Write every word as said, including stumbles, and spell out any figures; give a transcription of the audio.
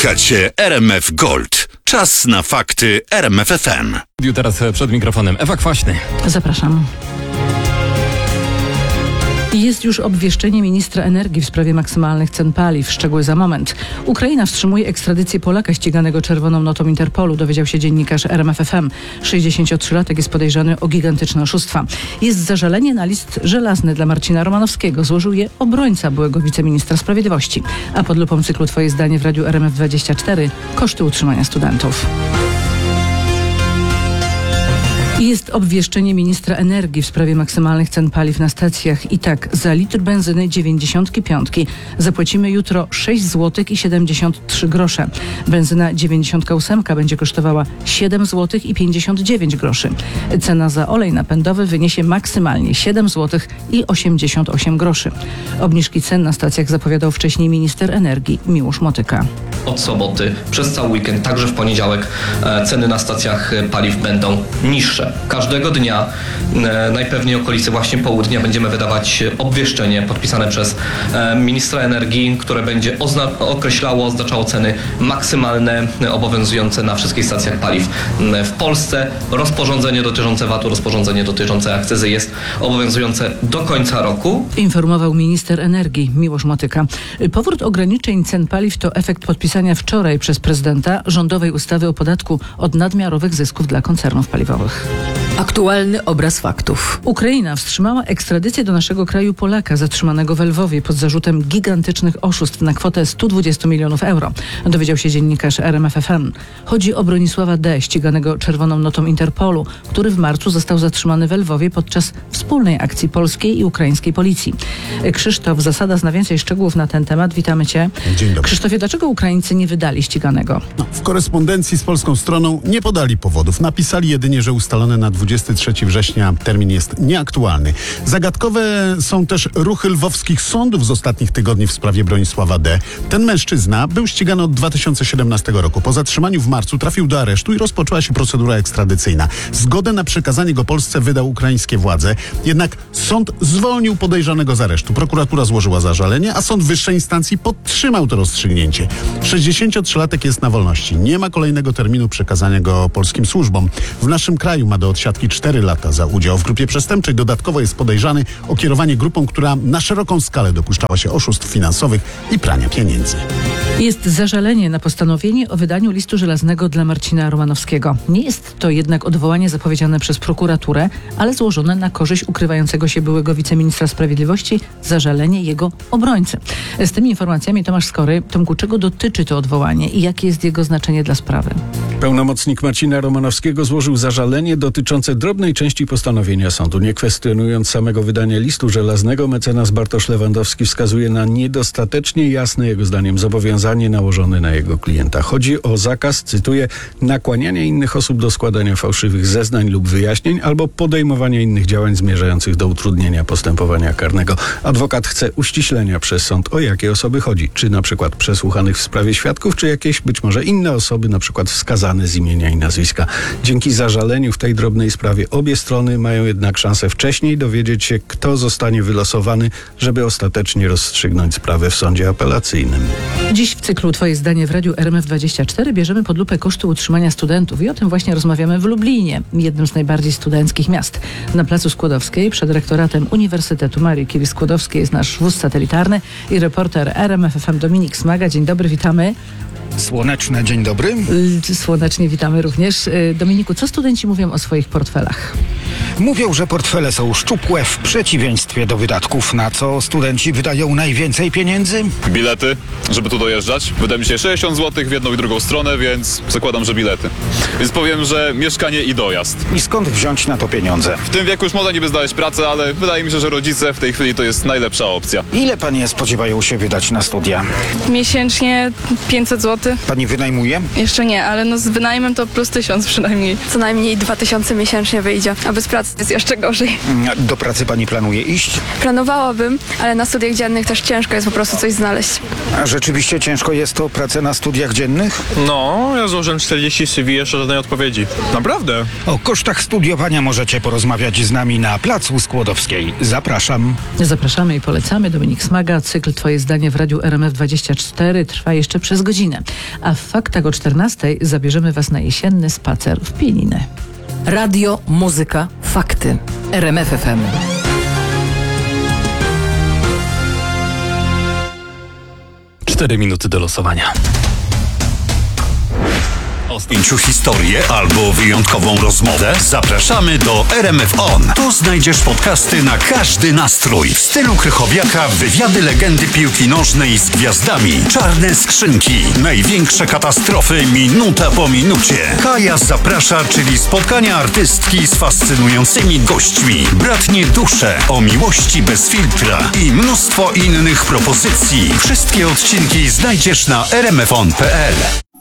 Słuchacie R M F Gold. Czas na fakty R M F F M. Teraz przed mikrofonem Ewa Kwaśny. Zapraszam. Jest już obwieszczenie ministra energii w sprawie maksymalnych cen paliw. Szczegóły za moment. Ukraina wstrzymuje ekstradycję Polaka ściganego czerwoną notą Interpolu, dowiedział się dziennikarz R M F F M. sześćdziesięciotrzylatek jest podejrzany o gigantyczne oszustwa. Jest zażalenie na list żelazny dla Marcina Romanowskiego. Złożył je obrońca byłego wiceministra sprawiedliwości. A pod lupą cyklu Twoje zdanie w radiu R M F dwadzieścia cztery koszty utrzymania studentów. Jest obwieszczenie ministra energii w sprawie maksymalnych cen paliw na stacjach. I tak, za litr benzyny dziewięćdziesiątki piątki zapłacimy jutro sześć złotych i siedemdziesiąt trzy grosze. Benzyna dziewięćdziesiątka ósemka będzie kosztowała siedem złotych i pięćdziesiąt dziewięć groszy. Cena za olej napędowy wyniesie maksymalnie siedem złotych i osiemdziesiąt osiem groszy. Obniżki cen na stacjach zapowiadał wcześniej minister energii Miłosz Motyka. Od soboty przez cały weekend, także w poniedziałek, ceny na stacjach paliw będą niższe. Każdego dnia, najpewniej okolicy właśnie południa, będziemy wydawać obwieszczenie podpisane przez ministra energii, które będzie ozna- określało, oznaczało ceny maksymalne obowiązujące na wszystkich stacjach paliw w Polsce. Rozporządzenie dotyczące V A T-u, rozporządzenie dotyczące akcyzy jest obowiązujące do końca roku. Informował minister energii Miłosz Motyka. Powrót ograniczeń cen paliw to efekt podpisania wczoraj przez prezydenta rządowej ustawy o podatku od nadmiarowych zysków dla koncernów paliwowych. Aktualny obraz faktów. Ukraina wstrzymała ekstradycję do naszego kraju Polaka zatrzymanego w Lwowie pod zarzutem gigantycznych oszustw na kwotę sto dwadzieścia milionów euro. Dowiedział się dziennikarz R M F F M. Chodzi o Bronisława D., ściganego czerwoną notą Interpolu, który w marcu został zatrzymany w Lwowie podczas wspólnej akcji polskiej i ukraińskiej policji. Krzysztof Zasada zna więcej szczegółów na ten temat. Witamy Cię. Dzień dobry. Krzysztofie, dlaczego Ukraińcy nie wydali ściganego? No, w korespondencji z polską stroną nie podali powodów. Napisali jedynie, że ustalony na dwudziestego trzeciego września termin jest nieaktualny. Zagadkowe są też ruchy lwowskich sądów z ostatnich tygodni w sprawie Bronisława D. Ten mężczyzna był ścigany od dwa tysiące siedemnastego roku. Po zatrzymaniu w marcu trafił do aresztu i rozpoczęła się procedura ekstradycyjna. Zgodę na przekazanie go Polsce wydał ukraińskie władze. Jednak sąd zwolnił podejrzanego z aresztu. Prokuratura złożyła zażalenie, a sąd wyższej instancji podtrzymał to rozstrzygnięcie. sześćdziesięciotrzylatek jest na wolności. Nie ma kolejnego terminu przekazania go polskim służbom. W naszym kraju ma do odsiadki cztery lata za udział w grupie przestępczej. Dodatkowo jest podejrzany o kierowanie grupą, która na szeroką skalę dopuszczała się oszustw finansowych i prania pieniędzy. Jest zażalenie na postanowienie o wydaniu listu żelaznego dla Marcina Romanowskiego. Nie jest to jednak odwołanie zapowiedziane przez prokuraturę, ale złożone na korzyść ukrywającego się byłego wiceministra sprawiedliwości, zażalenie jego obrońcy. Z tymi informacjami Tomasz Skory. Tomku, czego dotyczy to odwołanie i jakie jest jego znaczenie dla sprawy? Pełnomocnik Marcina Romanowskiego złożył zażalenie dotyczące drobnej części postanowienia sądu. Nie kwestionując samego wydania listu żelaznego, mecenas Bartosz Lewandowski wskazuje na niedostatecznie jasne, jego zdaniem, zobowiązanie nałożone na jego klienta. Chodzi o zakaz, cytuję, nakłaniania innych osób do składania fałszywych zeznań lub wyjaśnień albo podejmowania innych działań zmierzających do utrudnienia postępowania karnego. Adwokat chce uściślenia przez sąd, o jakie osoby chodzi. Czy na przykład przesłuchanych w sprawie świadków, czy jakieś być może inne osoby, na przykład wskazane z imienia i nazwiska. Dzięki zażaleniu w tej drobnej sprawie obie strony mają jednak szansę wcześniej dowiedzieć się, kto zostanie wylosowany, żeby ostatecznie rozstrzygnąć sprawę w sądzie apelacyjnym. Dziś w cyklu Twoje zdanie w radiu R M F dwadzieścia cztery bierzemy pod lupę koszty utrzymania studentów i o tym właśnie rozmawiamy w Lublinie, jednym z najbardziej studenckich miast. Na Placu Skłodowskiej przed rektoratem Uniwersytetu Marii Curie-Skłodowskiej jest nasz wóz satelitarny i reporter R M F F M Dominik Smaga. Dzień dobry, witamy. Słoneczne, dzień dobry. Słonecznie witamy również. Dominiku, co studenci mówią o swoich portfelach? Mówią, że portfele są szczupłe w przeciwieństwie do wydatków. Na co studenci wydają najwięcej pieniędzy? Bilety, żeby tu dojeżdżać. Wydaje mi się sześćdziesiąt złotych w jedną i drugą stronę, więc zakładam, że bilety. Więc powiem, że mieszkanie i dojazd. I skąd wziąć na to pieniądze? W tym wieku już można niby znaleźć pracę, ale wydaje mi się, że rodzice w tej chwili to jest najlepsza opcja. Ile panie spodziewają się wydać na studia? Miesięcznie pięćset złotych. Pani wynajmuje? Jeszcze nie, ale no z wynajmem to plus tysiąc przynajmniej. Co najmniej dwa tysiące miesięcznie wyjdzie, a bez pracy pracy jest jeszcze gorzej. Do pracy pani planuje iść? Planowałabym, ale na studiach dziennych też ciężko jest po prostu coś znaleźć. A rzeczywiście ciężko jest o pracę na studiach dziennych? No, ja złożyłem czterdzieści C V, jeszcze żadnej odpowiedzi. Naprawdę. O kosztach studiowania możecie porozmawiać z nami na Placu Skłodowskiej. Zapraszam. Zapraszamy i polecamy. Dominik Smaga. Cykl Twoje zdanie w Radiu R M F dwadzieścia cztery trwa jeszcze przez godzinę. A w faktach o czternastej zabierzemy Was na jesienny spacer w Pieniny. Radio, muzyka, fakty. R M F F M. Cztery minuty do losowania. O zdjęciu historię albo wyjątkową rozmowę zapraszamy do R M F On. Tu znajdziesz podcasty na każdy nastrój. W stylu Krychowiaka wywiady legendy piłki nożnej z gwiazdami. Czarne skrzynki. Największe katastrofy minuta po minucie. Kaja zaprasza, czyli spotkania artystki z fascynującymi gośćmi. Bratnie dusze o miłości bez filtra i mnóstwo innych propozycji. Wszystkie odcinki znajdziesz na r m f on kropka p l.